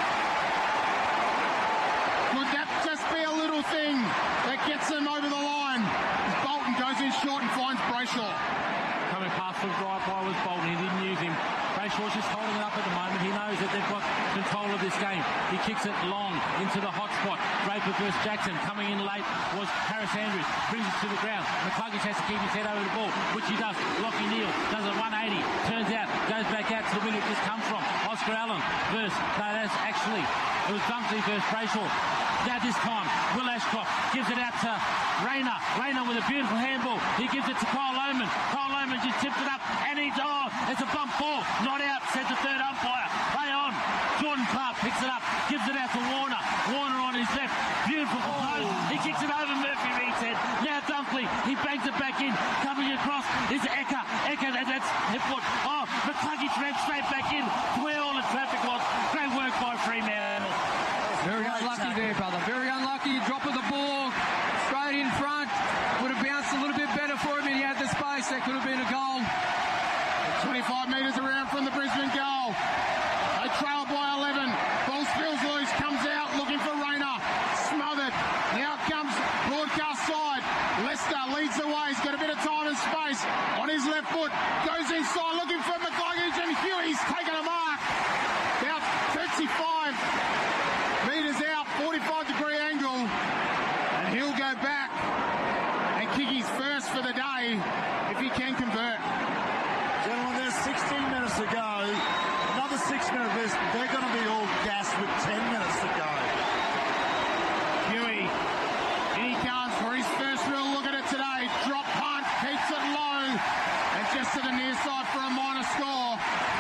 Could that just be a little thing that gets them over the line? Bolton goes in short and finds Brayshaw. Coming past the right by was Bolton. He didn't use him. Brayshaw's just holding it up at the moment. He knows that they've got control of this game. He kicks it long into the hot spot. Draper versus Jackson. Coming in late was Harris Andrews. Brings it to the ground. McCluggage has to keep his head over the ball, which he does. Lockie Neal does a 180. Turns out, goes back out to the wing it just comes from. Oscar Allen versus, no, that's actually, it was Dunkley versus Brayshaw. Now this time, Will Ashcroft gives it out to Rayner. Rayner with a beautiful handball. He gives it to Kyle Lohman. Kyle Lohman just tips it up, and it's a bump ball. Not out, said the third umpire. Play on. Jordan Clark picks it up, gives it out to Warner. Warner on his left. Beautiful post. He kicks it over Murphy Reed. Now Dunkley. He bangs it back in. Coming across is Ecker. That's hip foot. Oh, McCluggage ran straight back in to where all the traffic was. Great work by Fremantle. Very unlucky there, brother. Very unlucky. Drop of the ball straight in front. Would have bounced a little bit better for him, and he had the space. That could have been a goal. 25 metres around from the Brisbane goal. They trail by 11. Ball spills loose, comes out looking for Rayner. Smothered. Now comes broadcast side. Leicester leads the way. He's got a bit of time and space on his left foot. Goes inside looking for McCluggage, and Huey's taken a mark. About 35 metres out, 45-degree angle. And he'll go back and kick his first for the day if he can convert. Gentlemen, there's 16 minutes to go. Another 6 minutes. They're going to be all gassed with 10 minutes to go. Huey, in he comes for his first real look at it today. Drop punt, keeps it low, and just to the near side for a minor score.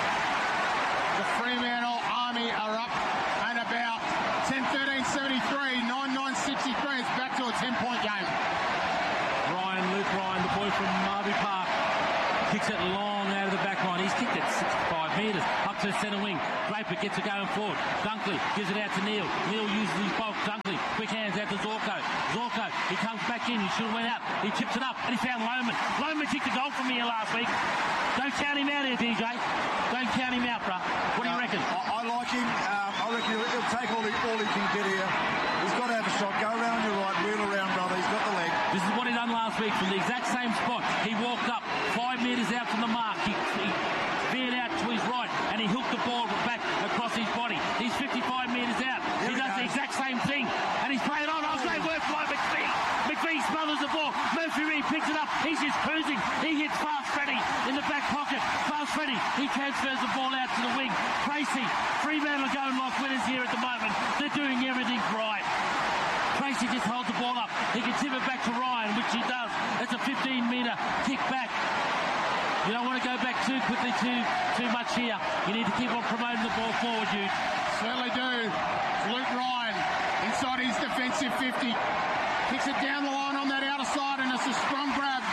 The Fremantle Army are up and about 10-13-73, 9-9-63. It's back to a 10-point game. Luke Ryan, the boy from Marby Park. Kicks it long out of the back line. He's kicked it 65 metres up to the centre wing. Draper gets it going forward. Dunkley gives it out to Neil. Neil uses his bulk. Dunkley, quick hands out to Zorko. Zorko, he comes back in. He should have went out. He chips it up and he found Lohman. Lohman kicked a goal from here last week. Don't count him out here, DJ. Don't count him out, bruh. What do you reckon? I like him. I reckon he'll take all he can get here. He's got to have a shot. Go around on your right. Wheel around, brother. He's got the leg. This is what he done last week from the exact same spot. He walked up 5 metres out from the mark. He veered out to his right and he hooked the ball back across his body. He's 55 metres out. He does the exact same thing and he's playing on. Oh, great work by McPhee. McPhee smothers the ball. Murphy Reid picks it up. He's just cruising. He hits Fast Freddy in the back pocket. Fast Freddy, he transfers the ball out to the wing. Tracy, Fremantle are going like winners here at the moment. They're doing everything right. Tracy just holds the ball up. He can tip it back to Ryan, which he does. It's a 15-metre kick back. You don't want to go back too quickly, too much here. You need to keep on promoting the ball forward, Jude. Certainly do. Luke Ryan inside his defensive 50. Kicks it down the line on that outer side and it's a strong grab.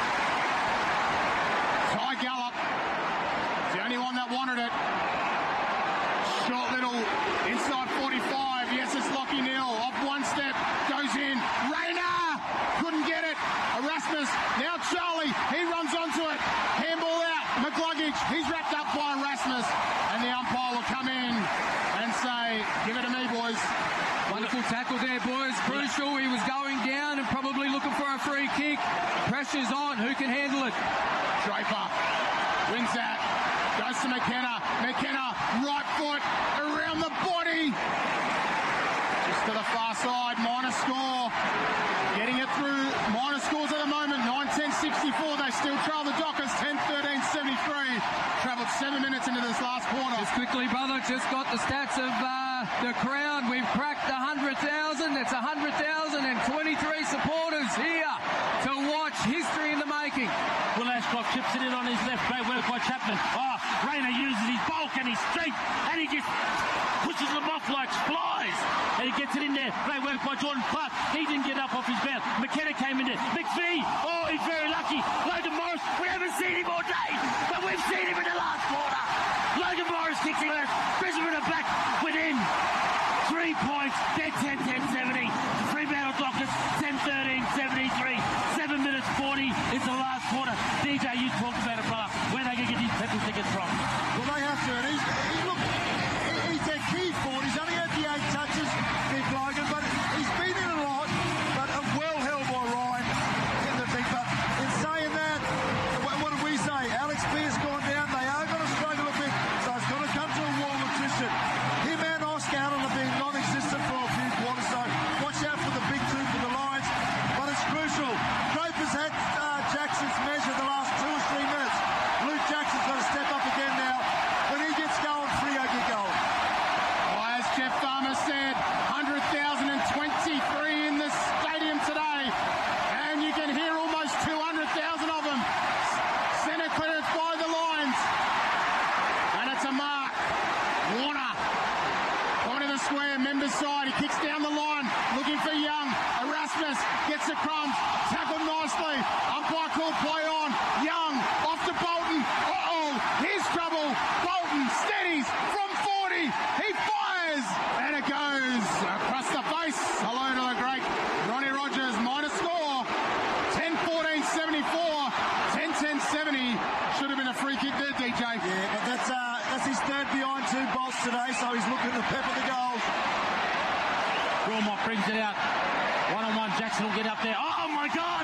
Ty Gallup, the only one that wanted it. Short little inside 45. Yes, it's Lockie Neal. Off one step, goes in. Rayner couldn't get it. Erasmus, now Charlie. He runs onto it. Handball out. McLuggage, he's wrapped up by Erasmus. And the umpire will come in and say, give it to me, boys. Wonderful tackle there, boys. Crucial. He was going down and probably looking for a free kick. Pressure's on. Who can handle it? Draper wins that. Goes to McKenna. McKenna, right foot around the body. Just to the far side. Minor score. Getting it through. Minor scores at the moment. 9-10-64. They still trail the Dockers. 10-13-73. Travelled 7 minutes into this last quarter. Just quickly, brother, just got the stats of the crowd. We've cracked 100,000. It's 100,023 supporters here to watch history in the making. Will Ashcroft chips it in on his left. Great work by Chapman. Oh, Rayner uses his bulk and his strength and he just pushes them off like flies. And he gets it in there. Great work by Jordan Clark. He didn't get up off his bounce. McKenna came in there. McPhee. Oh, he's very lucky. Logan Morris. We haven't seen him all day, but we've seen him in the last quarter. Logan Morris kicks him out. Brisbane are back within 3 points. Dead 10-10-70. Fremantle Dockers 10-13-73. 7 minutes 40. It's the last quarter. DJ, you talked about it, brother. Where they can get these petrol tickets from? Well, they have to. And he's their key forward. He's only had the 8 touches, Nick Logan, but he's been in a lot. But well held by Ryan in the big. But in saying that, what did we say? Alex Pearce gone down. They are going to struggle a bit, so it's going to come to a wall of attrition. Him and Oscar Allen have been non-existent for a few quarters, so watch out for the big two for the Lions. But it's crucial. Draper's had Jackson's measure the last 2 or 3 minutes. Luke Jackson's got to step up again now. When he gets going, Freo get going. Well, as Jeff Farmer said, 100,023 in this stadium today. And you can hear almost 200,000 of them. Centre clearance by the Lions. And it's a mark. Warner. Point of the square, members side. He kicks down the line, looking for Young. Erasmus gets the crumbs. Tackled nicely. Umpire called play on. Young off to Bolton. Uh-oh. Here's trouble. Bolton steadies from 40. He fires. And it goes across the face. Hello to the great Ronnie Rogers. Minor score. 10-14-74. 10-10-70. Should have been a free kick there, DJ. Yeah, but that's his third behind 2 bolts today, so he's looking to pepper the goals. Wilmot brings it out. One-on-one. Jackson will get up there. Oh, my God!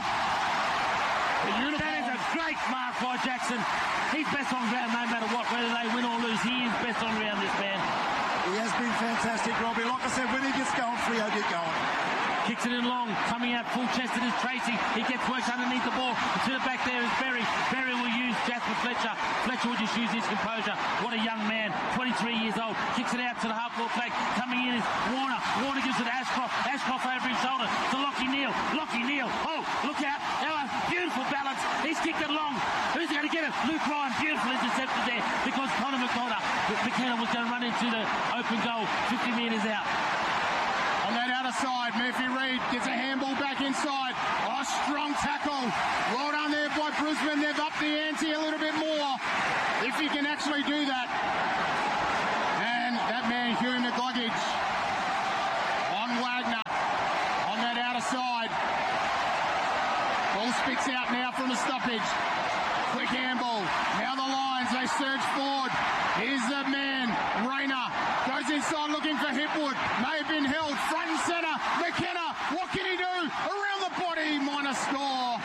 That is a great mark by Jackson. He's best on ground no matter what. Whether they win or lose, he is best on ground, this man. He has been fantastic, Robbie. Like I said, when he gets going, Freo get going. Kicks it in long, coming out full-chested is Tracy. He gets worked underneath the ball. To the back there is Berry. Berry will use Jasper Fletcher. Fletcher will just use his composure. What a young man, 23 years old. Kicks it out to the half-court flag. Coming in is Warner. Warner gives it to Ashcroft. Ashcroft over his shoulder to Lockie Neal. Lockie Neal. Oh, look out. Ella, beautiful balance. He's kicked it long. Who's going to get it? Luke Ryan, beautiful intercepted there because Connor McKenna was going to run into the open goal 50 metres out. On that out outer side. Murphy Reid gets a handball back inside. Oh, strong tackle. Well done there by Brisbane. They've upped the ante a little bit more, if you can actually do that. And that man, Huey McLuggage, on Wagner, on that outer side. Ball spits out now from the stoppage. Quick handball. Now the Lions, they surge forward. Here's the man, Rayner. Goes inside looking for Hipwood. May have been held. Front and centre. McKenna. What can he do? Around the body. Minor score.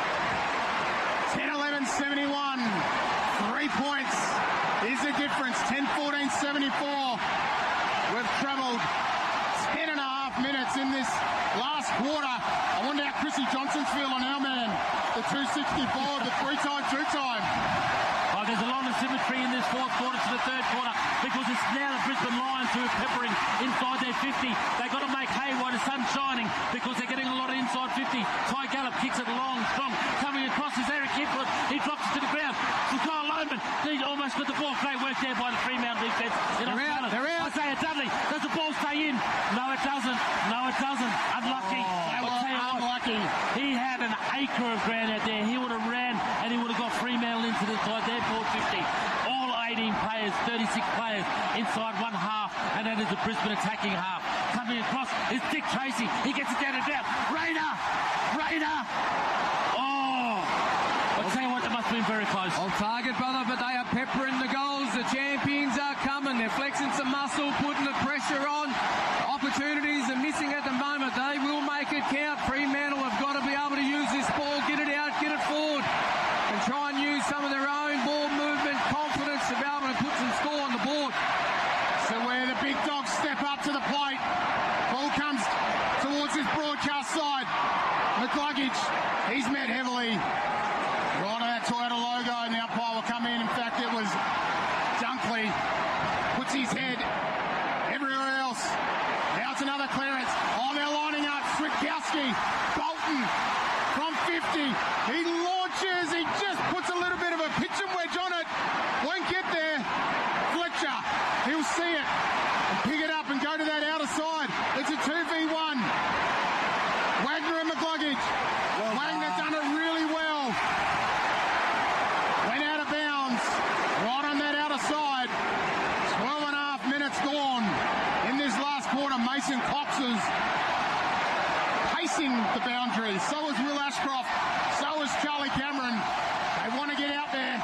10-11, 71. 3 points is the difference. 10-14, 74. We've travelled 10 and a half minutes in this last quarter. I wonder how Chrissy Johnson's feeling now, man. The 265, the three-time, two-time. Oh, there's a lot of symmetry in this fourth quarter to the third quarter because it's now the Brisbane Lions who are peppering inside their 50. They've got to make hay while the sun's shining because they're getting a lot of inside 50. Ty Gallup kicks it long, strong. Coming across is Eric Hipwood. He drops it to the ground. For Kyle Loman, he almost got the ball. Great work there by the Fremantle defence. They're out. Isaiah Dudley, does the ball stay in? No, it doesn't. No, it doesn't. Unlucky. Unlucky. He had an acre of ground out there. He would have ran and he would have got Fremantle into the side there, 450. All 18 players, 36 players inside one half, and that is the Brisbane attacking half. Coming across is Dick Tracy. He gets it down to ground. Rayner! Oh! I'll tell you what, that must have been very close. On target, brother, but they are peppering the goals. The champions are coming. They're flexing some muscle, putting the pressure on. Opportunities are missing at the moment. They will make it count. Fremantle have got to be able to use this ball, get it out, get it forward, and try and use some of their own ball movement, confidence to be able to put some score on the board. So where the big dogs step up to the plate, ball comes towards his broadcast side. McLuggage, he's met heavily. Right on that Toyota logo, and the umpire will come in. In fact, it was Dunkley. Puts his head everywhere else. Now it's another clearance. Oh, they're lining up. Switkowski, Bolton from 50. He launches. He just puts a little bit of a pitching wedge on it. Won't get there. Fletcher, he'll see it and pick it up and go to that outer side. It's a 2v1. Wagner and McLuggage. Wagner done it really well. Went out of bounds. Right on that outer side. 12 and a half minutes gone in this last quarter. Mason Cox is pacing the boundary. So is Will Ashcroft. So is Charlie Cameron. They want to get out there.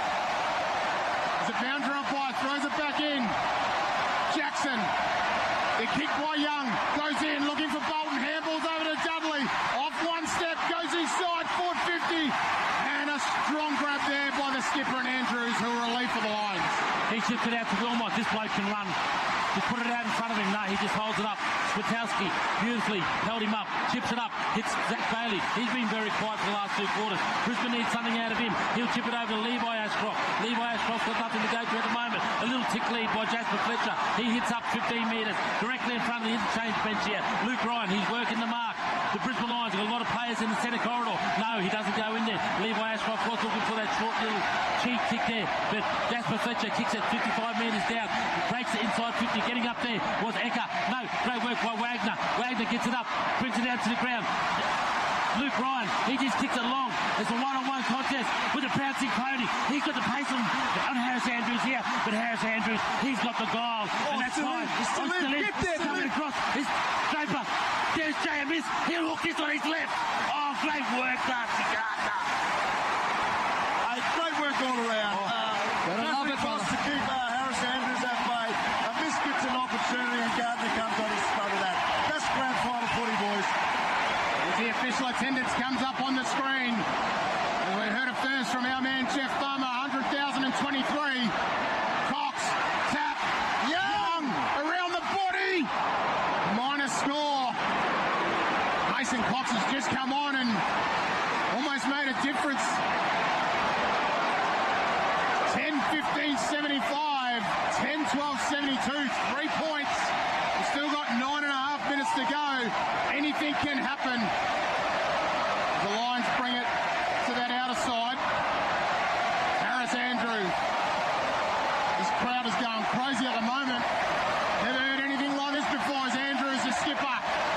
As a boundary umpire throws it back in. Jackson. The kick by Young. Goes in looking for Bolton. Handballs over to Dudley. Off one step. Goes inside. 450. And a strong grab there by the skipper and Andrews, who are relief for the Lions. He shifts it out to Wilmot. This bloke can run. Just put it out in front of him. No, he just holds it up. Switkowski beautifully held him up, chips it up, hits Zach Bailey. He's been very quiet for the last two quarters. Brisbane needs something out of him. He'll chip it over to Levi Ashcroft. Levi Ashcroft's got nothing to go to at the moment. A little tick lead by Jasper Fletcher. He hits up 15 metres directly in front of the interchange bench here. Luke Ryan, he's working the mark. The Brisbane Lions have got a lot of players in the centre corridor. No, he doesn't go in there. Levi Ashcroft was looking for that short little cheek kick there. But Jasper Fletcher kicks it 55 metres down. Breaks it inside 50. Getting up there was Ecker. No, great work by Wagner. Wagner gets it up, brings it down to the ground. Luke Ryan, he just kicks it long. It's a one-on-one contest with a bouncing pony. He's got the pace on Harris Andrews here, but Harris Andrews, he's got the goal. And that's fine. Still in. Get there, coming across. It's Draper. There's JMS. He'll hook this on his left. Oh, great work, Darcy Gardner. Great work all around. Nothing cost to keep Harris Andrews at bay. A miss gets an opportunity and Gardner comes on his spot of that. That's grand final footy, boys. As the official attendance comes up on the screen. And we heard it first from our man Jeff Farmer, 100,023. Cox, tap, Young, around the body. Minus score. Mason Cox has just come on and almost made a difference. 10-15-75, 10-12-72, 3 points. We've still got 9.5 minutes to go. Anything can happen. The Lions bring it to that outer side. Harris Andrews. This crowd is going crazy at the moment. Never heard anything like this before as Andrews, the skipper,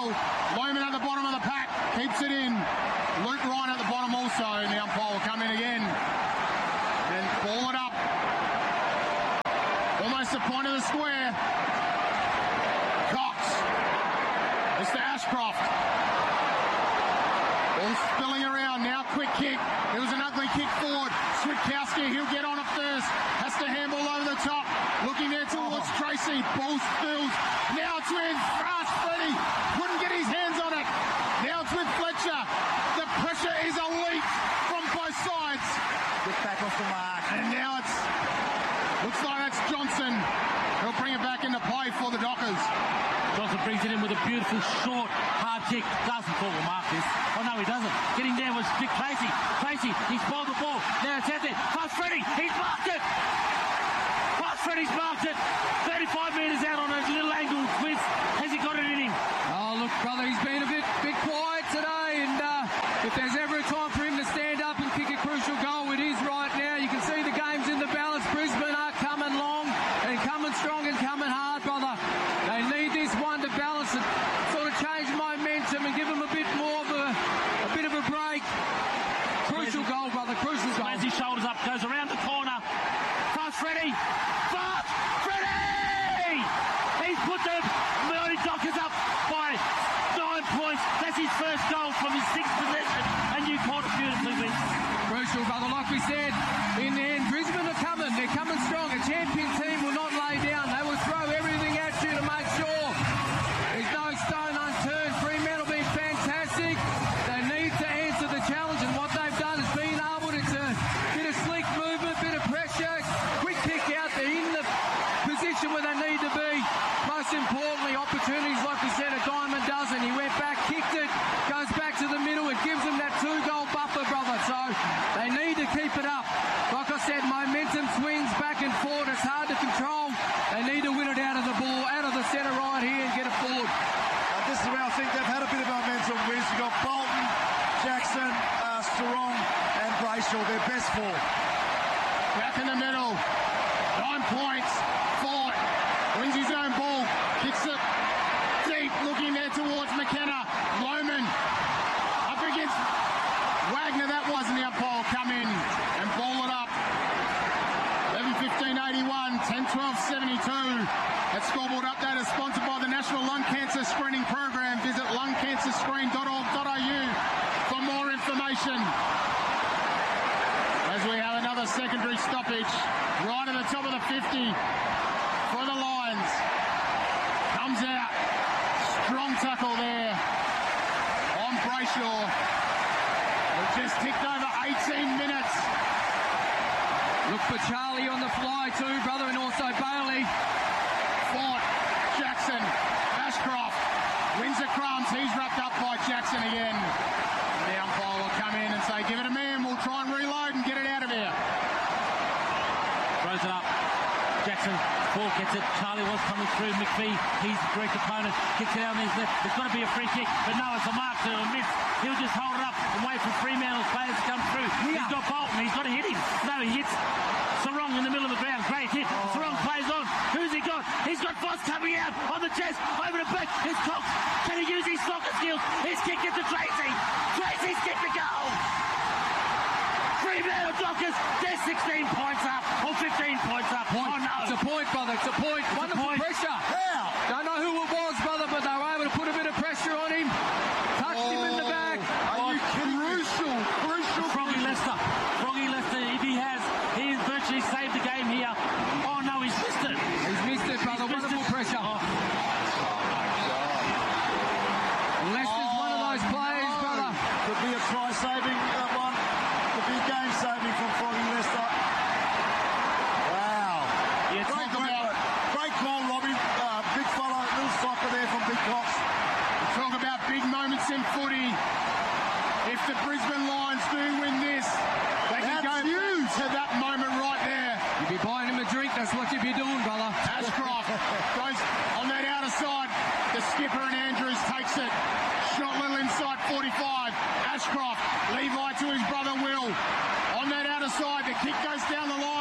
middle. Loman at the bottom of the pack. Keeps it in. Luke Ryan at the bottom also. And the umpire will come in again. And ball it up. Almost the point of the square. Cox. Mr. Ashcroft. Ball spilling around. Now quick kick. It was an ugly kick forward. Switkowski, he'll get on it first. Has to handball over the top. Looking there towards Tracy. Ball spills. Now it's with Fast Freddy. Couldn't get his hands on it. Now it's with Fletcher. The pressure is elite from both sides. Get back off the mark. And now it's... looks like that's Johnson. He'll bring it back into play for the Dockers. Johnson brings it in with a beautiful, short, hard kick. Doesn't fall to mark this. Oh, no, he doesn't. Getting there was Dick Tracy. Tracy, he's bowled the ball. Now it's out there. Fast Freddy, he's marked it. Fast Freddy's marked it. 35 metres out on a little angle twist. Has he got it in him? Oh, look, brother, he's been a bit quiet today, and if there's ever a time for him to stand up and kick a crucial goal, it is right now. You can see the game's in the balance. Brisbane are coming long and coming strong and coming hard, brother. They need this one to balance it, sort of change momentum and give them a bit more of a bit of a break. Crucial goal, brother, crucial goal. As his shoulders up, goes around the corner. Fast Freddy! Fast Freddy! He's put the Melody Dockers up by 9 points. That's his first goal from his sixth possession. And you caught it beautifully, Vince. Crucial, brother. Like we said, in the end, Brisbane are coming. They're coming strong. A champion team will not lay down. They will throw everything at you to make sure there's no stone unturned. Fremantle being fantastic. They need to answer the challenge, and what they've done is been able to get a slick movement, bit of pressure, quick kick out. They're in the position where they need to be. Most importantly, opportunities, like we said, a diamond dozen. He went back, kicked it, goes back to the middle. It gives them that 2-goal buffer, brother. So they need to keep it up. Like I said, momentum swings back and forth. It's hard to control. They need to win it out of the ball, out of the centre right here and get it forward. This is where I think they've had a bit of momentum. You've got Bolton, Jackson, Sarong and Brayshaw, their best four. Back in the middle. 9 points. Ford wins his own ball. Kicks it deep. Looking there towards McKenna. Loman up against Wagner. That wasn't the umpire. Come in and ball it up. 11:15:81. 10:12:72. That scoreboard update is sponsored by the National Lung Cancer Screening Program. Visit lungcancerscreen.org.au for more information. As we have another secondary stoppage right at the top of the 50 for the Lions. Comes out. Strong tackle there on Brayshaw. We've just ticked over 18 minutes. Look for Charlie on the fly too, brother, and also Bailey. Fort, Jackson, Ashcroft wins the crumbs. He's wrapped up by Jackson again. The umpire will come in and say, give it a man. We'll try and reload and get it out of here. Throws it up. Jackson, ball gets it. Charlie was coming through. McPhee, he's the direct opponent. Kicks it out on his left. There's got to be a free kick, but no, it's a mark to a miss. He'll just hold it up and wait for Fremantle's players to come through. He's got Bolton. He's got to hit him. No, he hits Sarong in the middle of the ground. Great hit. Sarong plays on. Who's he got? He's got Voss coming out on the chest. Over the back. It's Cox. Can he use his soccer skills? His kick gets to Tracy. Tracy's kick to goal. Fremantle Dockers, they're 16 points up, or 15 points up. Point. Oh, no. It's a point, brother. It's a point. Wonderful point. pressure. How? Don't know who it was, brother, but they were able to put a bit of pressure on him. Touched him in the back. Are you crucial? Froggy Lester. Froggy Lester, if he has virtually saved the game here. Oh, no, he's missed it. He's missed it, brother. He's missed Wonderful it. pressure. Oh. Lester's one of those players, brother. Could be a try saving one. Could be a game saving from Froggy Lester. Wow. Yeah, Great call, Robbie. Big fella, little soccer there from Big Cox. Talk about big moments in footy. If the Brisbane Lions do win this, they can go to that moment right there. You'd be buying him a drink. That's what you'd be doing, brother. Ashcroft goes on that outer side. The skipper and Andrews takes it. Shot little inside 45. Ashcroft, Levi to his brother Will. On that outer side, the kick goes down the line.